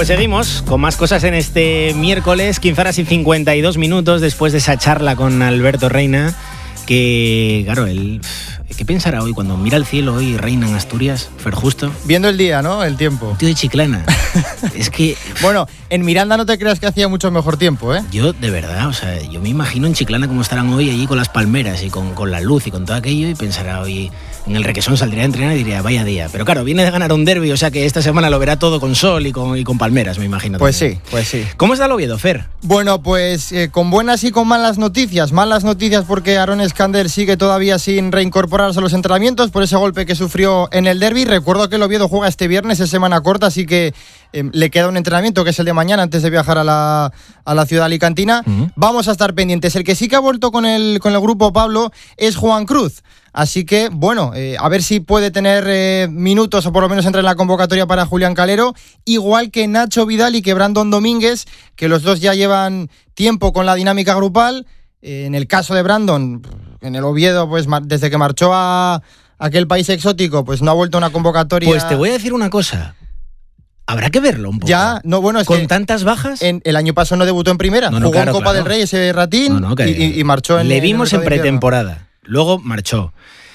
Pues seguimos con más cosas en este miércoles, 15 horas y 52 minutos después de esa charla con Alberto Reina, que, claro, él... ¿Qué pensará hoy cuando mira el cielo y reina en Asturias, Fer Justo? Viendo el día, ¿no? El tiempo. Tío de Chiclana. Es que... Bueno, en Miranda no te creas que hacía mucho mejor tiempo, ¿eh? Yo, de verdad, o sea, yo me imagino en Chiclana cómo estarán hoy allí con las palmeras y con la luz y con todo aquello, y pensará hoy... En el Requesón saldría a entrenar y diría, vaya día. Pero claro, viene de ganar un derbi, o sea que esta semana lo verá todo con sol y con palmeras, me imagino. Pues también. sí, pues sí. ¿Cómo está el Oviedo, Fer? Bueno, pues con buenas y con malas noticias. Malas noticias porque Aaron Escander sigue todavía sin reincorporarse a los entrenamientos por ese golpe que sufrió en el derbi. Recuerdo que el Oviedo juega este viernes, es semana corta, así que le queda un entrenamiento que es el de mañana antes de viajar a la ciudad alicantina. Vamos a estar pendientes. El que sí que ha vuelto con el grupo, Pablo, es Juan Cruz. Así que, bueno, a ver si puede tener minutos o por lo menos entrar en la convocatoria para Julián Calero, igual que Nacho Vidal y que Brandon Domínguez, que los dos ya llevan tiempo con la dinámica grupal. En el caso de Brandon, en el Oviedo, pues desde que marchó a aquel país exótico, pues no ha vuelto a una convocatoria. Pues te voy a decir una cosa. Habrá que verlo un poco. Ya, no, bueno, es ¿Con que tantas bajas? el año pasado no debutó en primera. No, jugó claro, en Copa claro. del Rey ese ratín y marchó en... Le vimos el en pretemporada. Luego marchó.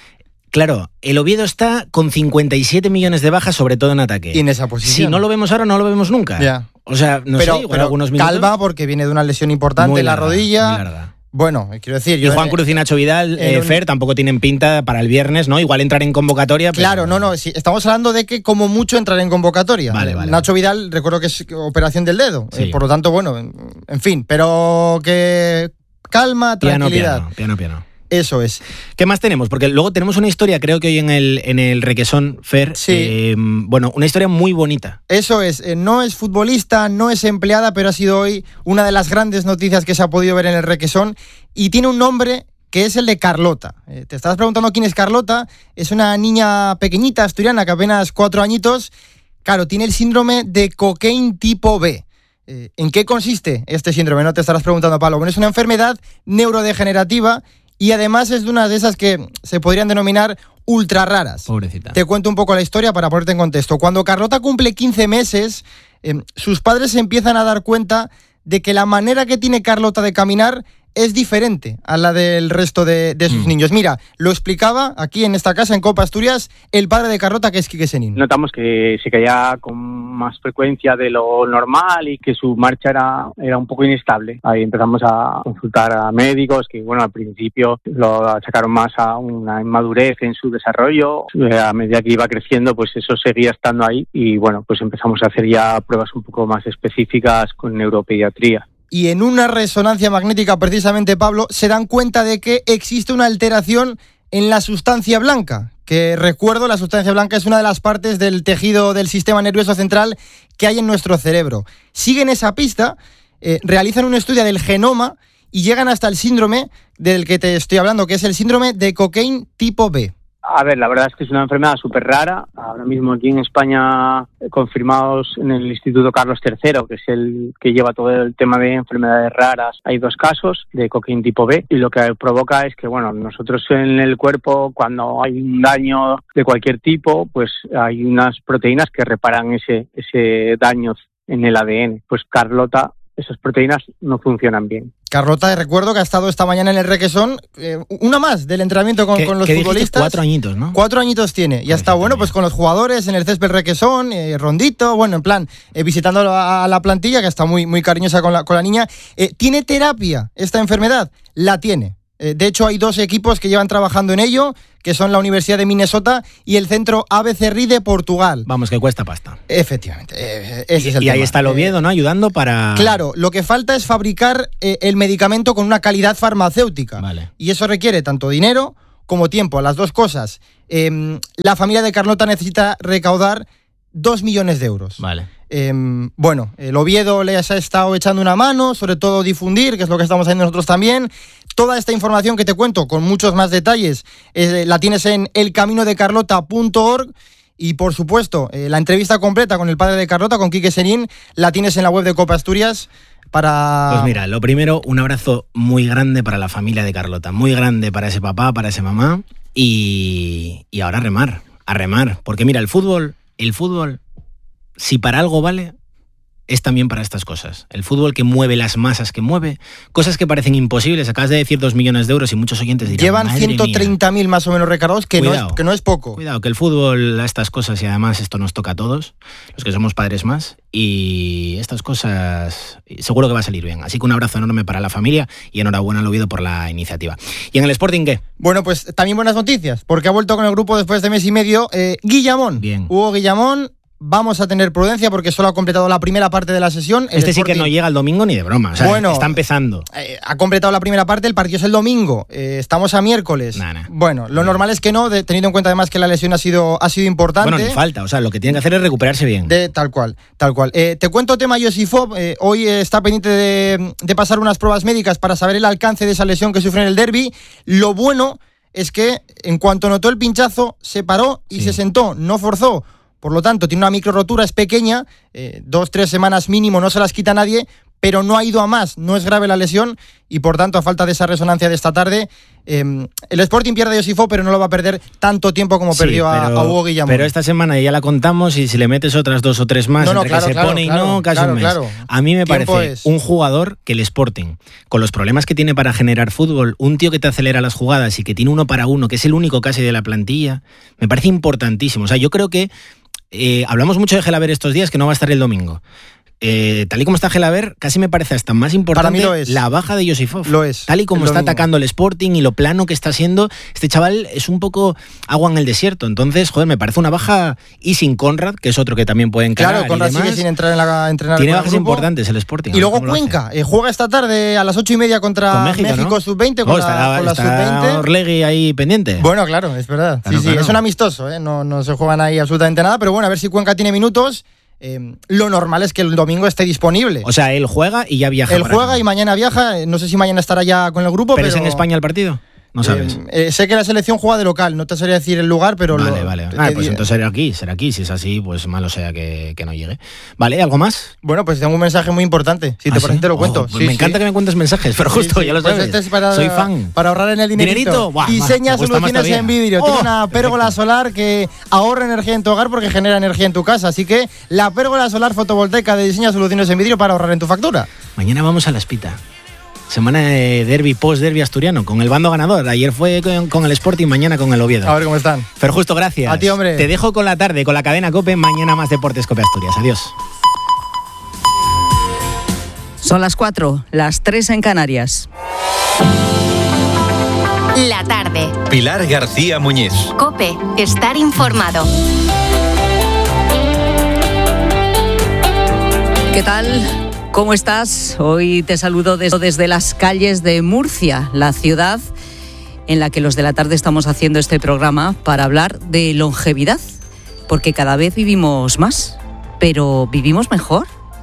Claro, el Oviedo está con 57 millones de bajas, sobre todo en ataque. Y en esa posición. Si no lo vemos ahora, no lo vemos nunca. Ya. O sea, no pero, sé, igual algunos minutos. Calva, porque viene de una lesión importante Muy en la larga, rodilla. muy larga. Bueno, quiero decir... Y Juan Cruz y Nacho Vidal, Fer, tampoco tienen pinta para el viernes, ¿no? Igual entrar en convocatoria. Pero... Claro, no, sí, estamos hablando de que como mucho entrar en convocatoria. Vale. Nacho Vidal, recuerdo que es operación del dedo. Sí. Por lo tanto, bueno, en fin, pero que calma, tranquilidad. Piano. Eso es. ¿Qué más tenemos? Porque luego tenemos una historia, creo que hoy en el Requesón, Fer. Sí. Bueno, una historia muy bonita. Eso es. No es futbolista, no es empleada, pero ha sido hoy una de las grandes noticias que se ha podido ver en el Requesón. Y tiene un nombre que es el de Carlota. Te estabas preguntando quién es Carlota. Es una niña pequeñita, asturiana, que apenas 4 añitos. Claro, tiene el síndrome de Cockayne tipo B. ¿En qué consiste este síndrome? No te estarás preguntando, Pablo. Bueno, es una enfermedad neurodegenerativa y además es de una de esas que se podrían denominar ultra raras. Pobrecita. Te cuento un poco la historia para ponerte en contexto. Cuando Carlota cumple 15 meses, sus padres se empiezan a dar cuenta de que la manera que tiene Carlota de caminar es diferente a la del resto de sus niños. Mira, lo explicaba aquí en esta casa, en Copa Asturias, el padre de Carlota, que es Quique Senín. Notamos que se caía con más frecuencia de lo normal y que su marcha era un poco inestable. Ahí empezamos a consultar a médicos que, bueno, al principio lo achacaron más a una inmadurez en su desarrollo. A medida que iba creciendo, pues eso seguía estando ahí y, bueno, pues empezamos a hacer ya pruebas un poco más específicas con neuropediatría. Y en una resonancia magnética, precisamente, Pablo, se dan cuenta de que existe una alteración en la sustancia blanca, que recuerdo, la sustancia blanca es una de las partes del tejido del sistema nervioso central que hay en nuestro cerebro. Siguen esa pista, realizan un estudio del genoma y llegan hasta el síndrome del que te estoy hablando, que es el síndrome de Cockayne tipo B. A ver, la verdad es que es una enfermedad súper rara. Ahora mismo aquí en España, confirmados en el Instituto Carlos III, que es el que lleva todo el tema de enfermedades raras, hay 2 casos de Cockayne tipo B, y lo que provoca es que, bueno, nosotros en el cuerpo, cuando hay un daño de cualquier tipo, pues hay unas proteínas que reparan ese daño en el ADN. Pues Carlota, esas proteínas no funcionan bien. Carlota, recuerdo que ha estado esta mañana en el Requesón, una más del entrenamiento con los futbolistas. 4 añitos, ¿no? 4 añitos tiene. Y ha estado, bueno, pues con los jugadores en el césped Requesón, rondito, bueno, en plan, visitando a la plantilla, que está muy, muy cariñosa con la niña. ¿Tiene terapia esta enfermedad? La tiene. De hecho, hay 2 equipos que llevan trabajando en ello, que son la Universidad de Minnesota y el Centro ABCRI de Portugal. Vamos, que cuesta pasta. Efectivamente. Ese es el y ahí tema. está el Oviedo, ¿no? Ayudando para... Claro, lo que falta es fabricar el medicamento con una calidad farmacéutica. Vale. Y eso requiere tanto dinero como tiempo, las 2 cosas. La familia de Carlota necesita recaudar 2 millones de euros. Vale. Bueno, el Oviedo les ha estado echando una mano, sobre todo difundir, que es lo que estamos haciendo nosotros también. Toda esta información que te cuento, con muchos más detalles, la tienes en elcaminodecarlota.org. Y, por supuesto, la entrevista completa con el padre de Carlota, con Quique Senín, la tienes en la web de Copa Asturias. Pues mira, lo primero, un abrazo muy grande para la familia de Carlota, muy grande para ese papá, para esa mamá, y ahora a remar, porque mira, el fútbol, si para algo vale, es también para estas cosas. El fútbol que mueve las masas que mueve, cosas que parecen imposibles. Acabas de decir 2 millones de euros y muchos oyentes dirán, llevan 130.000 más o menos recargados, que no es poco. Cuidado, que el fútbol a estas cosas, y además esto nos toca a todos, los que somos padres más, y estas cosas seguro que va a salir bien. Así que un abrazo enorme para la familia y enhorabuena al Oviedo por la iniciativa. ¿Y en el Sporting qué? Bueno, pues también buenas noticias, porque ha vuelto con el grupo después de mes y medio Guillamón. Bien. Hugo Guillamón. Vamos a tener prudencia porque solo ha completado la primera parte de la sesión. Sí que no llega el domingo ni de broma. O sea, bueno, está empezando. Ha completado la primera parte, el partido es el domingo. Estamos a miércoles. Nah. Bueno, lo normal es que no, teniendo en cuenta además que la lesión ha sido importante. Bueno, ni falta. O sea, lo que tiene que hacer es recuperarse bien. Tal cual. Te cuento tema Josifov. Hoy está pendiente de pasar unas pruebas médicas para saber el alcance de esa lesión que sufre en el derbi. Lo bueno es que en cuanto notó el pinchazo, se paró y se sentó, no forzó. Por lo tanto, tiene una micro rotura, es pequeña, 2-3 semanas mínimo, no se las quita nadie, pero no ha ido a más, no es grave la lesión y por tanto, a falta de esa resonancia de esta tarde, el Sporting pierde a Josifov, pero no lo va a perder tanto tiempo como perdió a Hugo Guillamón. Pero esta semana ya la contamos y si le metes otras 2 o 3 más, casi un mes. A mí me parece un jugador que el Sporting, con los problemas que tiene para generar fútbol, un tío que te acelera las jugadas y que tiene 1 para 1, que es el único casi de la plantilla, me parece importantísimo. O sea, yo creo que hablamos mucho de Gelaber estos días, que no va a estar el domingo. Tal y como está Gelaber, casi me parece hasta más importante la baja de Josifov. Lo es. Tal y como está atacando el Sporting y lo plano que está siendo, este chaval es un poco agua en el desierto. Entonces, me parece una baja, y sin Conrad, que es otro que también puede encarar. Claro, Conrad sigue sin entrar en entrenar. Tiene bajas importantes el Sporting. Y luego Cuenca, juega esta tarde a las 8:30 contra México, ¿no? Sub-20, con la Sub-20. Orlegui ahí pendiente. Bueno, claro, es verdad. Claro. Es un amistoso, no se juegan ahí absolutamente nada, pero bueno, a ver si Cuenca tiene minutos. Lo normal es que el domingo esté disponible. O sea, él juega y ya viaja. Él juega y mañana viaja. No sé si mañana estará ya con el grupo. ¿Pero es en España el partido? No sabes. Sé que la selección juega de local, no te sabría decir el lugar, pero... Vale. Pues entonces será aquí. Si es así, pues malo sea que no llegue. Vale, ¿algo más? Bueno, pues tengo un mensaje muy importante. Si te parece, te lo cuento. Pues me encanta que me cuentes mensajes, pero justo, ya lo sabes. Pues soy fan. Para ahorrar en el dinerito. Diseña soluciones en vidrio. Tiene una pérgola solar que ahorra energía en tu hogar porque genera energía en tu casa. Así que la pérgola solar fotovoltaica de Diseña Soluciones en Vidrio para ahorrar en tu factura. Mañana vamos a La Espita. Semana de derbi, post-derbi asturiano, con el bando ganador. Ayer fue con el Sporting, mañana con el Oviedo. A ver cómo están. Pero justo, gracias. A ti, hombre. Te dejo con la tarde, con la cadena COPE. Mañana más Deportes COPE Asturias. Adiós. Son las 4, las 3 en Canarias. La tarde. Pilar García Muñiz. COPE, estar informado. ¿Qué tal? ¿Cómo estás? Hoy te saludo desde las calles de Murcia, la ciudad en la que los de la tarde estamos haciendo este programa para hablar de longevidad, porque cada vez vivimos más, pero ¿vivimos mejor?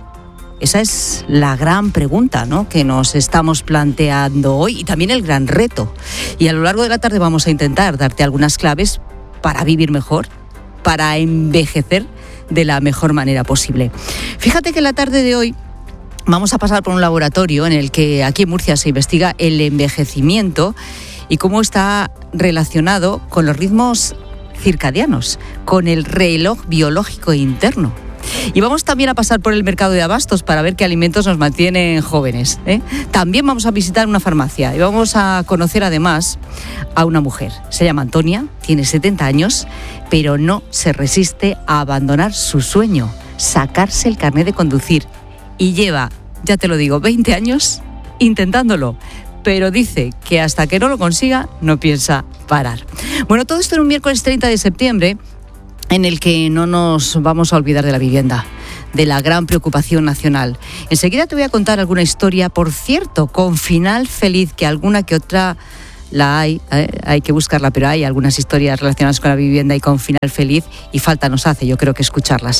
Esa es la gran pregunta, ¿no?, que nos estamos planteando hoy y también el gran reto. Y a lo largo de la tarde vamos a intentar darte algunas claves para vivir mejor, para envejecer de la mejor manera posible. Fíjate que en la tarde de hoy vamos a pasar por un laboratorio en el que aquí en Murcia se investiga el envejecimiento y cómo está relacionado con los ritmos circadianos, con el reloj biológico interno. Y vamos también a pasar por el mercado de abastos para ver qué alimentos nos mantienen jóvenes, ¿eh? También vamos a visitar una farmacia y vamos a conocer además a una mujer. Se llama Antonia, tiene 70 años, pero no se resiste a abandonar su sueño, sacarse el carnet de conducir. Y lleva, ya te lo digo, 20 años intentándolo, pero dice que hasta que no lo consiga no piensa parar. Bueno, todo esto en un miércoles 30 de septiembre en el que no nos vamos a olvidar de la vivienda, de la gran preocupación nacional. Enseguida te voy a contar alguna historia, por cierto, con final feliz, que alguna que otra la hay que buscarla, pero hay algunas historias relacionadas con la vivienda y con final feliz y falta nos hace, yo creo, que escucharlas,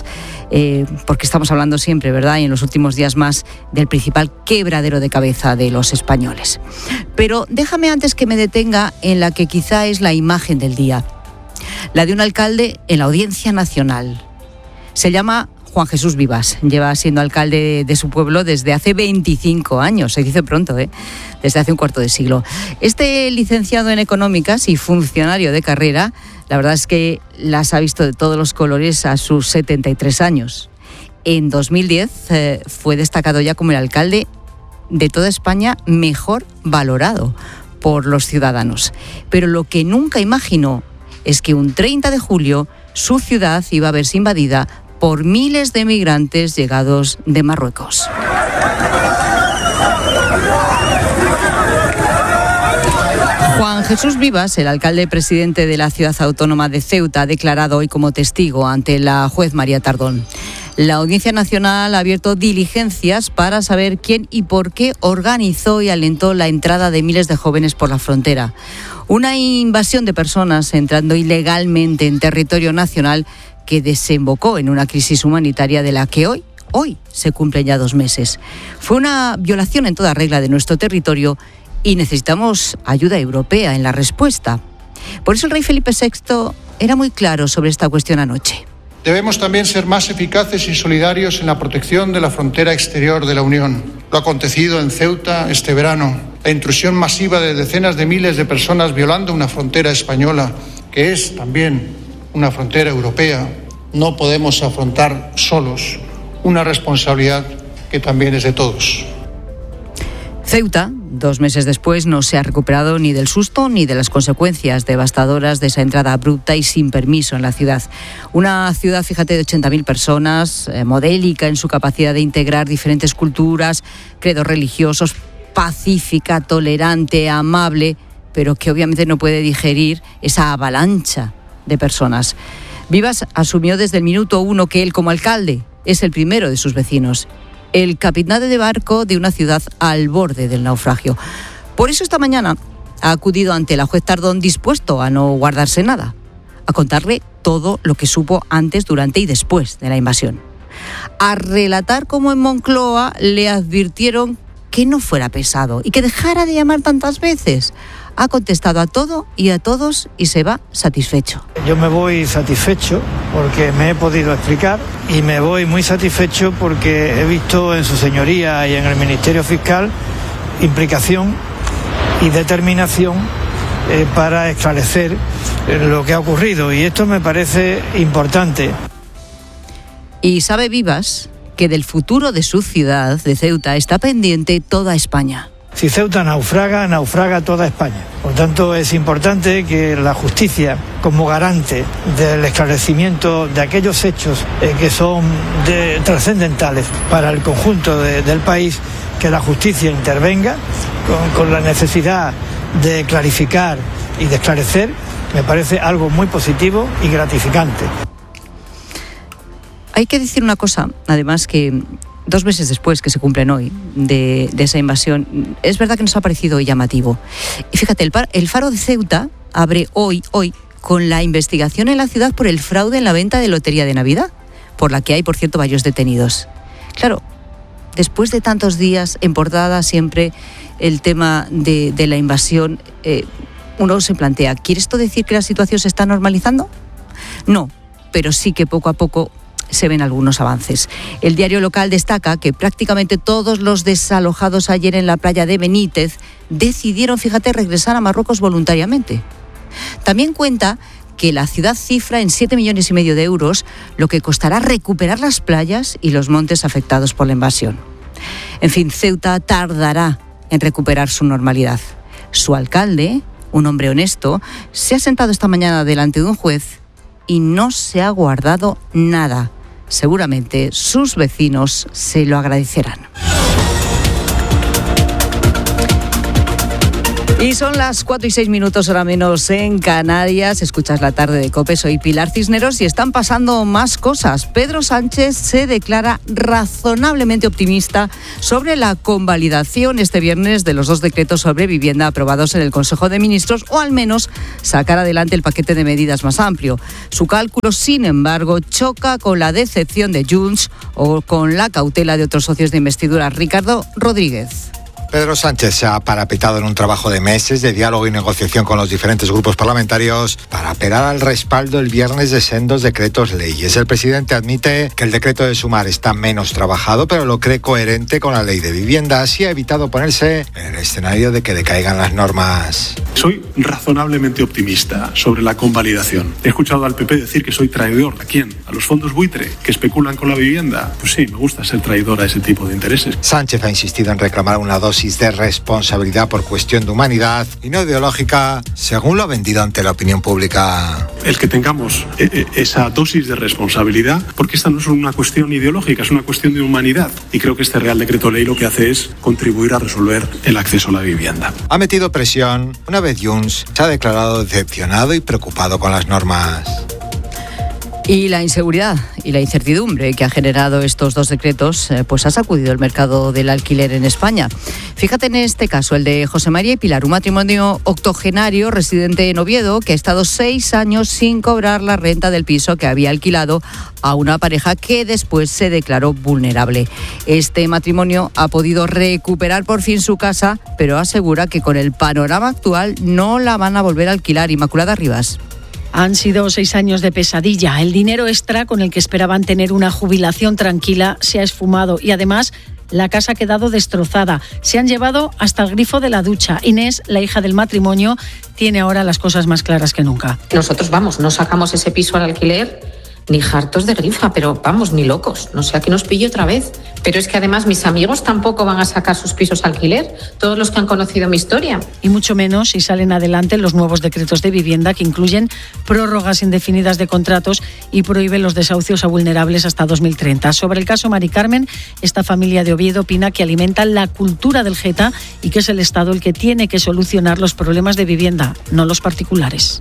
porque estamos hablando siempre, ¿verdad?, y en los últimos días más, del principal quebradero de cabeza de los españoles. Pero déjame antes que me detenga en la que quizá es la imagen del día, la de un alcalde en la Audiencia Nacional. Se llama Juan Jesús Vivas, lleva siendo alcalde de su pueblo desde hace 25 años, se dice pronto, desde hace un cuarto de siglo. Este licenciado en Económicas y funcionario de carrera, la verdad es que las ha visto de todos los colores a sus 73 años. en 2010 fue destacado ya como el alcalde de toda España mejor valorado por los ciudadanos. Pero lo que nunca imaginó es que un 30 de julio su ciudad iba a verse invadida por miles de migrantes llegados de Marruecos. Juan Jesús Vivas, el alcalde presidente de la ciudad autónoma de Ceuta, ha declarado hoy como testigo ante la juez María Tardón. La Audiencia Nacional ha abierto diligencias para saber quién y por qué organizó y alentó la entrada de miles de jóvenes por la frontera. Una invasión de personas entrando ilegalmente en territorio nacional que desembocó en una crisis humanitaria de la que hoy se cumplen ya 2 meses. Fue una violación en toda regla de nuestro territorio y necesitamos ayuda europea en la respuesta. Por eso el rey Felipe VI era muy claro sobre esta cuestión anoche. Debemos también ser más eficaces y solidarios en la protección de la frontera exterior de la Unión. Lo acontecido en Ceuta este verano, la intrusión masiva de decenas de miles de personas violando una frontera española, que es también una frontera europea, no podemos afrontar solos una responsabilidad que también es de todos. Ceuta, 2 meses después, no se ha recuperado ni del susto ni de las consecuencias devastadoras de esa entrada abrupta y sin permiso en la ciudad. Una ciudad, fíjate, de 80.000 personas, modélica en su capacidad de integrar diferentes culturas, credos religiosos, pacífica, tolerante, amable, pero que obviamente no puede digerir esa avalancha de personas. Vivas asumió desde el minuto 1 que él, como alcalde, es el primero de sus vecinos, el capitán de barco de una ciudad al borde del naufragio. Por eso esta mañana ha acudido ante la juez Tardón dispuesto a no guardarse nada, a contarle todo lo que supo antes, durante y después de la invasión. A relatar cómo en Moncloa le advirtieron que no fuera pesado y que dejara de llamar tantas veces. Ha contestado a todo y a todos y se va satisfecho. Yo me voy satisfecho porque me he podido explicar y me voy muy satisfecho porque he visto en su señoría y en el Ministerio Fiscal implicación y determinación para esclarecer lo que ha ocurrido, y esto me parece importante. Y sabe Vivas que del futuro de su ciudad, de Ceuta, está pendiente toda España. Si Ceuta naufraga, naufraga toda España. Por tanto, es importante que la justicia, como garante del esclarecimiento de aquellos hechos que son trascendentales para el conjunto del país, que la justicia intervenga con la necesidad de clarificar y de esclarecer, me parece algo muy positivo y gratificante. Hay que decir una cosa, además, que 2 meses después, que se cumplen hoy, de esa invasión, es verdad que nos ha parecido llamativo. Y fíjate, el Faro de Ceuta abre hoy, con la investigación en la ciudad por el fraude en la venta de lotería de Navidad, por la que hay, por cierto, varios detenidos. Claro, después de tantos días, en portada siempre el tema de la invasión, uno se plantea, ¿quiere esto decir que la situación se está normalizando? No, pero sí que poco a poco se ven algunos avances. El diario local destaca que prácticamente todos los desalojados ayer en la playa de Benítez decidieron, fíjate, regresar a Marruecos voluntariamente. También cuenta que la ciudad cifra en 7,5 millones de euros lo que costará recuperar las playas y los montes afectados por la invasión. En fin, Ceuta tardará en recuperar su normalidad. Su alcalde, un hombre honesto, se ha sentado esta mañana delante de un juez y no se ha guardado nada. Seguramente sus vecinos se lo agradecerán. Y son las 4:06, hora menos en Canarias. Escuchas La Tarde de COPE, soy Pilar Cisneros y están pasando más cosas. Pedro Sánchez se declara razonablemente optimista sobre la convalidación este viernes de los 2 decretos sobre vivienda aprobados en el Consejo de Ministros, o al menos sacar adelante el paquete de medidas más amplio. Su cálculo, sin embargo, choca con la decepción de Junts o con la cautela de otros socios de investidura. Ricardo Rodríguez. Pedro Sánchez se ha parapetado en un trabajo de meses de diálogo y negociación con los diferentes grupos parlamentarios para apelar al respaldo el viernes de sendos decretos leyes. El presidente admite que el decreto de sumar está menos trabajado, pero lo cree coherente con la ley de vivienda. Así ha evitado ponerse en el escenario de que decaigan las normas. Soy razonablemente optimista sobre la convalidación. He escuchado al PP decir que soy traidor. ¿A quién? ¿A los fondos buitre que especulan con la vivienda? Pues sí, me gusta ser traidor a ese tipo de intereses. Sánchez ha insistido en reclamar una dosis de responsabilidad por cuestión de humanidad y no ideológica, según lo ha vendido ante la opinión pública. El que tengamos esa dosis de responsabilidad, porque esta no es una cuestión ideológica, es una cuestión de humanidad. Y creo que este Real Decreto Ley lo que hace es contribuir a resolver el acceso a la vivienda. Ha metido presión. Una vez Junts se ha declarado decepcionado y preocupado con las normas. Y la inseguridad y la incertidumbre que ha generado estos dos decretos pues ha sacudido el mercado del alquiler en España. Fíjate en este caso, el de José María y Pilar, un matrimonio octogenario residente en Oviedo que ha estado 6 años sin cobrar la renta del piso que había alquilado a una pareja que después se declaró vulnerable. Este matrimonio ha podido recuperar por fin su casa, pero asegura que con el panorama actual no la van a volver a alquilar. Inmaculada Rivas. Han sido 6 años de pesadilla. El dinero extra con el que esperaban tener una jubilación tranquila se ha esfumado y además la casa ha quedado destrozada. Se han llevado hasta el grifo de la ducha. Inés, la hija del matrimonio, tiene ahora las cosas más claras que nunca. Nosotros, no sacamos ese piso al alquiler ni hartos de grifa, pero ni locos. No sé a qué nos pille otra vez. Pero es que además mis amigos tampoco van a sacar sus pisos al alquiler, todos los que han conocido mi historia. Y mucho menos si salen adelante los nuevos decretos de vivienda que incluyen prórrogas indefinidas de contratos y prohíben los desahucios a vulnerables hasta 2030. Sobre el caso Mari Carmen, esta familia de Oviedo opina que alimenta la cultura del Geta y que es el Estado el que tiene que solucionar los problemas de vivienda, no los particulares.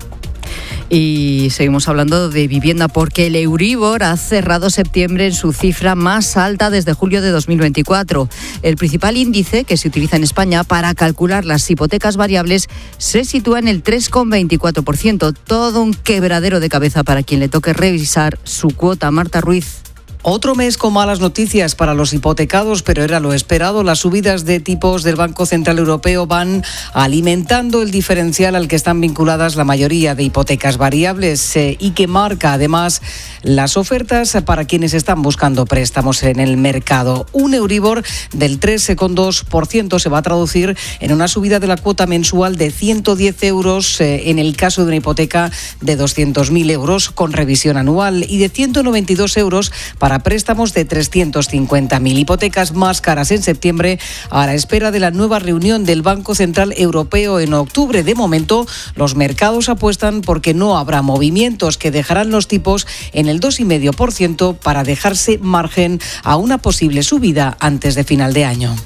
Y seguimos hablando de vivienda porque el Euribor ha cerrado septiembre en su cifra más alta desde julio de 2024. El principal índice que se utiliza en España para calcular las hipotecas variables se sitúa en el 3,24%. Todo un quebradero de cabeza para quien le toque revisar su cuota. Marta Ruiz. Otro mes con malas noticias para los hipotecados, pero era lo esperado. Las subidas de tipos del Banco Central Europeo van alimentando el diferencial al que están vinculadas la mayoría de hipotecas variables y que marca además las ofertas para quienes están buscando préstamos en el mercado. Un Euribor del 3,2% se va a traducir en una subida de la cuota mensual de 110 euros en el caso de una hipoteca de 200.000 euros con revisión anual y de 192 euros para préstamos de 350.000. Hipotecas más caras en septiembre a la espera de la nueva reunión del Banco Central Europeo en octubre. De momento, los mercados apuestan porque no habrá movimientos que dejarán los tipos en el 2,5% para dejarse margen a una posible subida antes de final de año.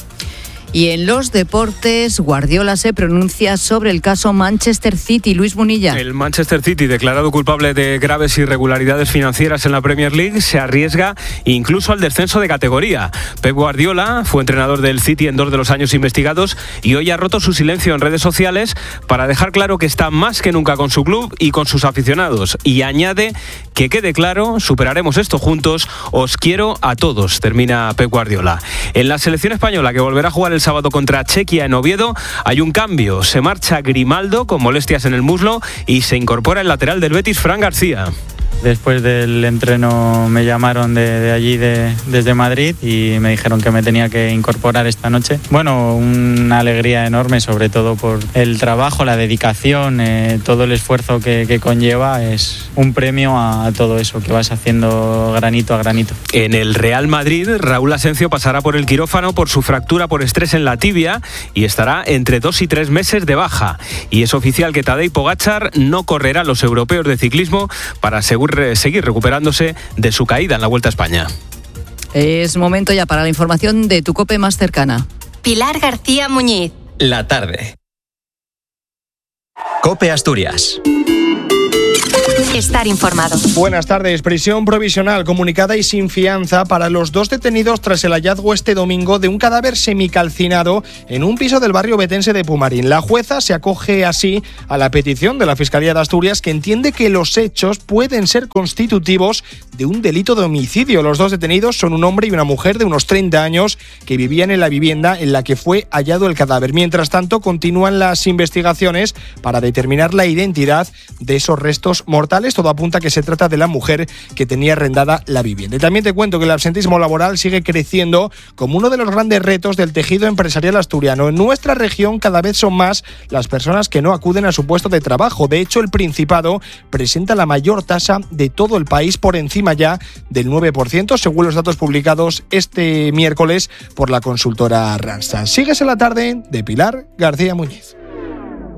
Y en los deportes, Guardiola se pronuncia sobre el caso Manchester City. Luis Munilla. El Manchester City, declarado culpable de graves irregularidades financieras en la Premier League, se arriesga incluso al descenso de categoría. Pep Guardiola fue entrenador del City en 2 de los años investigados y hoy ha roto su silencio en redes sociales para dejar claro que está más que nunca con su club y con sus aficionados. Y añade que quede claro, superaremos esto juntos, os quiero a todos, termina Pep Guardiola. En la selección española, que volverá a jugar el sábado contra Chequia en Oviedo, hay un cambio. Se marcha Grimaldo con molestias en el muslo y se incorpora el lateral del Betis, Fran García. Después del entreno me llamaron de allí, desde Madrid, y me dijeron que me tenía que incorporar esta noche. Bueno, una alegría enorme, sobre todo por el trabajo, la dedicación, todo el esfuerzo que conlleva. Es un premio a todo eso que vas haciendo granito a granito. En el Real Madrid, Raúl Asencio pasará por el quirófano por su fractura por estrés en la tibia y estará entre 2 y 3 meses de baja. Y es oficial que Tadej Pogačar no correrá los europeos de ciclismo para seguir recuperándose de su caída en la Vuelta a España. Es momento ya para la información de tu COPE más cercana. Pilar García Muñiz. La tarde. COPE Asturias. Estar informado. Buenas tardes. Prisión provisional comunicada y sin fianza para los 2 detenidos tras el hallazgo este domingo de un cadáver semicalcinado en un piso del barrio betense de Pumarín. La jueza se acoge así a la petición de la Fiscalía de Asturias, que entiende que los hechos pueden ser constitutivos de un delito de homicidio. Los 2 detenidos son un hombre y una mujer de unos 30 años que vivían en la vivienda en la que fue hallado el cadáver. Mientras tanto, continúan las investigaciones para determinar la identidad de esos restos mortales. Todo apunta a que se trata de la mujer que tenía arrendada la vivienda. Y también te cuento que el absentismo laboral sigue creciendo como uno de los grandes retos del tejido empresarial asturiano. En nuestra región cada vez son más las personas que no acuden a su puesto de trabajo. De hecho, el Principado presenta la mayor tasa de todo el país, por encima ya del 9%, según los datos publicados este miércoles por la consultora Randstad. Sigues en la tarde de Pilar García Muñiz.